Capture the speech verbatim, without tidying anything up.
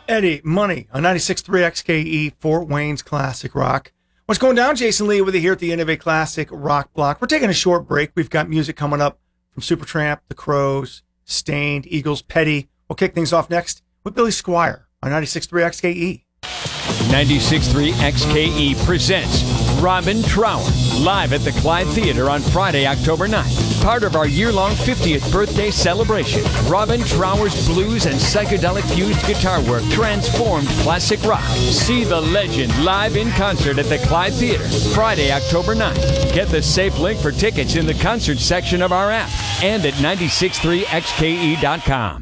Eddie Money on ninety-six point three X K E, Fort Wayne's Classic Rock. What's going down? Jason Lee with you here at the N of A Classic Rock Block. We're taking a short break. We've got music coming up from Supertramp, The Crows, Stained, Eagles, Petty. We'll kick things off next with Billy Squier on ninety-six point three X K E. ninety-six point three X K E presents Robin Trower live at the Clyde Theater on Friday, October ninth. Part of our year-long fiftieth birthday celebration, Robin Trower's blues and psychedelic-fused guitar work transformed classic rock. See the legend live in concert at the Clyde Theater, Friday, October ninth. Get the safe link for tickets in the concert section of our app and at nine six three X K E dot com.